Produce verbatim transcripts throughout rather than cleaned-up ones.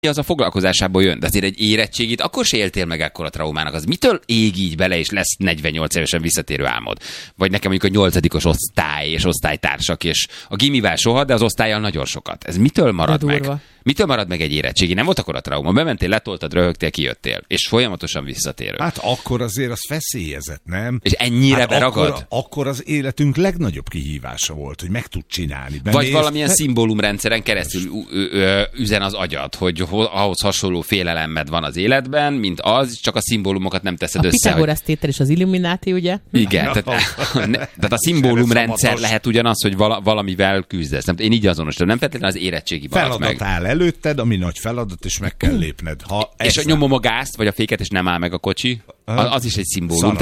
az a foglalkozásából jön, de azért egy érettségit akkor se éltél meg ekkora traumának. Az mitől ég így bele, és lesz negyvennyolc évesen visszatérő álmod? Vagy nekem mondjuk a nyolcadikos osztály és osztálytársak, és a gimivel soha, de az osztállyal nagyon sokat. Ez mitől marad meg? Mitől marad meg egy érettségi? Nem volt akkor a trauma. Bementél, letoltad, röhögtél, kijöttél. És folyamatosan visszatérő. Hát akkor azért az feszélyezett, nem? És ennyire hát beragad? Akkor, akkor az életünk legnagyobb kihívása volt, hogy meg tud csinálni. Vagy mész, valamilyen te... szimbólumrendszeren keresztül üzen az agyad, hogy ahhoz hasonló félelemed van az életben, mint az, csak a szimbólumokat nem teszed a össze. A Pitagorasz tétel és az Illuminati, ugye? Igen, no. tehát, tehát a szimbólumrendszer lehet ugyanaz, hogy vala, valamivel küzdesz. Nem, én így azonosítom, nem feltétlenül az érettségi balat meg. Feladat áll előtted, ami nagy feladat, és meg kell lépned. Ha és a nyomom a gázt, vagy a féket, és nem áll meg a kocsi, az is egy szimbólum.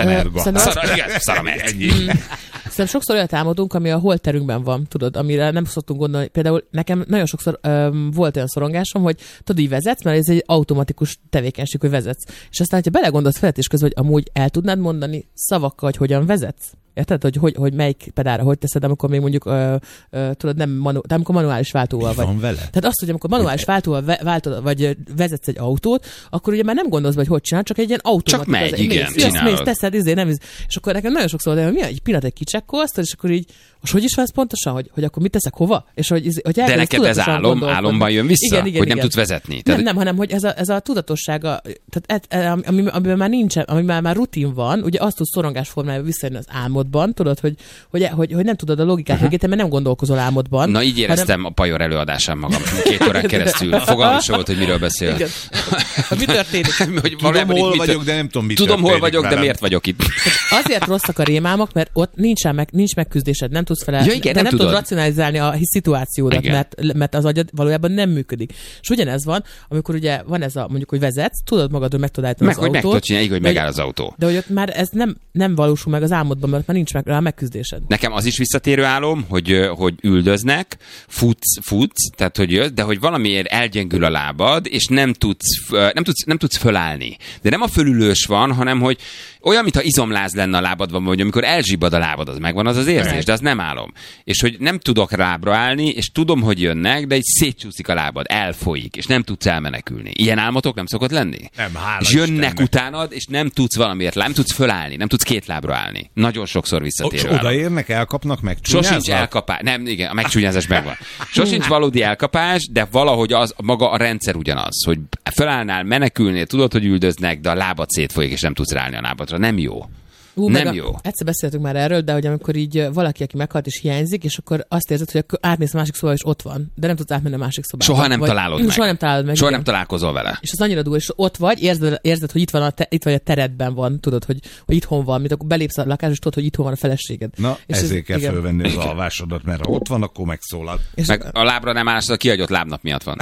Szaramerga. Szerintem sokszor olyat álmodunk, ami a holterünkben van, tudod, amire nem szoktunk gondolni. Például nekem nagyon sokszor um, volt olyan szorongásom, hogy tudod, így vezetsz, mert ez egy automatikus tevékenység, hogy vezetsz. És aztán, hogyha belegondolsz feletés közben, hogy amúgy el tudnád mondani szavakkal, hogy hogyan vezetsz? Érted, hogy, hogy, hogy melyik pedálra hogy teszed, amikor még mondjuk ö, ö, tudod, nem manu, de amikor manuális váltóval vagy. Van vele? Tehát azt, hogy amikor manuális váltóval ve, váltod, vagy vezetsz egy autót, akkor ugye már nem gondolsz, hogy hogy csinál, csak egy ilyen automatikus. Csak megy, az, igen, mész, csinálod. Mész, teszed, izé, nem, és akkor nekem nagyon sokszor de mi egy pillanat egy kicsekkolsz, és akkor így, most hogy is van ez pontosan, hogy, hogy akkor mit teszek hova? És hogy, hogy de neked ez álom, álomban jön vissza, igen, igen, hogy nem igen. tudsz vezetni. Tehát... Nem, nem, hanem hogy ez a, ez a tudatossága, tehát ez, ami, amiben már nincsen, amiben már rutin van, ugye azt tudsz szorongás formájában visszajönni az álmodban, tudod, hogy Hogy, hogy, hogy nem tudod a logikát uh-huh. végíteni, mert nem gondolkozol álmodban. Na így éreztem hanem... a Pajor előadásán magam két órán keresztül. Fogalmam sem volt, hogy miről beszél. Igen. Mi történik? hogy tudom, hol vagyok, mit... de nem tudom, mit Tudom, hol vagyok, velem. De miért vagyok itt? Azért rosszak a rémálmak, mert ott nincs, meg, nincs megküzdésed, nem tudsz felel, ja, igen, de nem, nem tudod racionalizálni a szituációdat, mert, mert az agyad valójában nem működik. És ugyanez van, amikor ugye van ez a, mondjuk, hogy vezetsz, tudod magadról meg tudod állítani meg, az autót. Meg tudod csinálni, hogy megáll az autó. De hogy ott már ez nem, nem valósul meg az álmodban, mert már nincs meg, rá megküzdésed. Nekem az is visszatérő álom, hogy, hogy üldöznek, futsz, futsz, tehát hogy jössz, de hogy valamiért elgyengül a lábad, és nem tudsz, nem tudsz, nem tudsz fölállni. De nem a fölülős van, hanem hogy olyan, mintha izomláz lenne a lábadban, vagy amikor elzsibbad a lábad, az megvan az az érzés, de az nem álom. És hogy nem tudok lábra állni, és tudom, hogy jönnek, de így szétcsúszik a lábad, elfolyik, és nem tudsz elmenekülni. Ilyen álmotok nem szokott lenni? Nem, hála és jönnek Istennek. Utánad, és nem tudsz valamiért, nem tudsz fölállni, nem tudsz két lábra állni. Nagyon sokszor visszatérő álom. Odaérnek, elkapnak, megcsúnyáznak? Sosincs elkapás. Nem, igen, a megcsúnyázás megvan. Sosincs valódi elkapás, de valahogy az maga a rendszer ugyanaz, hogy fölállnál, menekülnél, tudod, hogy üldöznek, de a lábad szétfolyik, és nem tudsz ráállni a lábadra. Nem jó. Ú, nem a, jó. Egyszer beszéltünk már erről, de hogy amikor így valaki, aki meghalt és hiányzik, és akkor azt érzed, hogy átmész a másik szobába, és ott van, de nem tudsz átmenni a másik szobába. Soha nem vagy, találod meg. Soha nem találod meg. Soha igen. nem találkozol vele. És az annyira durva, és ott vagy, érzed, érzed hogy itt van a, te, itt vagy a teredben van, tudod, hogy, hogy itthon van, mint akkor belépsz a lakásba, és tudod, hogy itthon van a feleséged. Na, és ezért ez, kell fölvenni az alvásodat, mert ha ott van, akkor megszólal. És meg a lábra nem állsz, a kihagyott lábnap miatt van.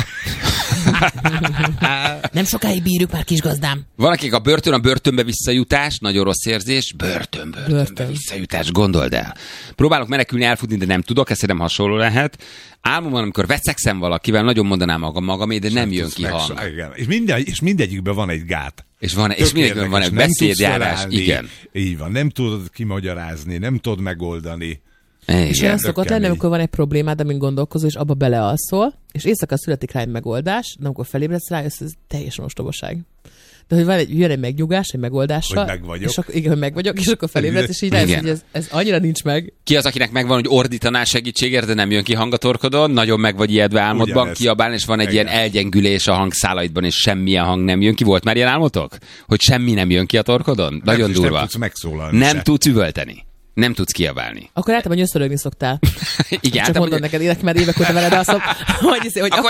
Nem sokáig bírjuk már, kisgazdám. Van, akik a börtön, a börtönbe visszajutás, nagyon rossz érzés, börtön, börtönbe börtön. Visszajutás, gondold el. Próbálok menekülni, elfutni, de nem tudok, ez nem hasonló lehet. Álmomban, amikor veszekszem valakivel, nagyon mondanám magam magamé, de nem jön ki hang. És, minden, és mindegyikben van egy gát. És, van, és mindegyikben van egy beszédjárás. Igen. Így van, nem tudod kimagyarázni, nem tudod megoldani. Igen, és olyan szokott lenni, amikor van egy problémád, amin gondolkozol, és abba belealszol, és éjszaka születik rá egy megoldás, de amikor felébredsz rá, ez teljesen ostobaság. De hogy van egy, jön egy megnyugás, egy megoldással. Hogy meg vagyok. És akkor, igen, hogy meg vagyok, és akkor felébredsz, és így rájössz, hogy ez, ez annyira nincs meg. Ki az, akinek megvan, hogy ordítanál segítségért, de nem jön ki hang a torkodon, nagyon meg vagy ijedve álmodban, ugyanez. Kiabálni, és van egy igen. ilyen elgyengülés a hangszálaidban, és semmilyen hang nem jön ki. Volt már ilyen álmotok? Hogy semmi nem jön ki a torkodon? Nem, nagyon durva. Nem tudsz megszólalni. Nem se. Tudsz üvölteni. Nem tudsz kiabálni. Akkor általában nyöszörögni szoktál. Igen. Csak mondom neked, élek már évek óta veled, azt hogy, hogy akkor...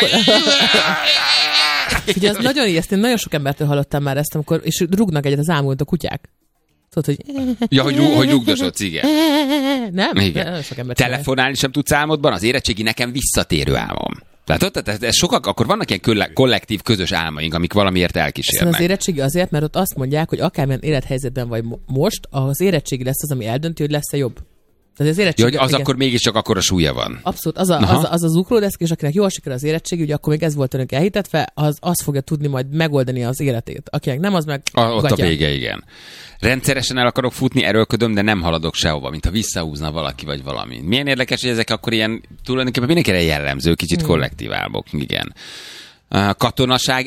Ugye az nagyon ijesztő, nagyon sok embertől hallottam már ezt, amikor, és rúgnak egyet az álmodban a kutyák. Tudod, hogy... Ja, hogy, hogy rúgdosodsz, igen. Nem? Igen. Nem sok embert telefonálni sem tudsz álmodban, az érettségi nekem visszatérő álmom. Látod? Tehát ez sokak, akkor vannak ilyen kollektív, közös álmaink, amik valamiért elkísérnek. Az érettségi azért, mert ott azt mondják, hogy akármilyen élethelyzetben vagy most, az érettségi lesz az, ami eldönti, hogy lesz-e jobb. Tehát az érettségi, ja, hogy az igen. akkor mégiscsak akkora súlya van. Abszolút. Az a, az, az, az ugródeszk, és akinek jól sikerül az érettségi, ugye akkor még ez volt önök elhitetve, az, az fogja tudni majd megoldani az életét. Akinek nem, az meg a, ott gatya. a vége, igen. Rendszeresen el akarok futni, erőlködöm, de nem haladok sehova, mintha visszahúzna valaki vagy valami. Milyen érdekes, hogy ezek akkor ilyen tulajdonképpen mindenkire jellemző, kicsit hmm. kollektív álmok, igen. katonaság